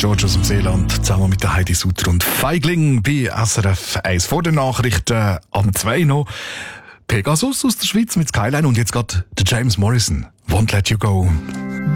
George aus dem Seeland, zusammen mit der Heidi Sutter und Feigling bei SRF 1. Vor den Nachrichten am 2 noch Pegasus aus der Schweiz mit Skyline und jetzt gerade der James Morrison, Won't Let You Go.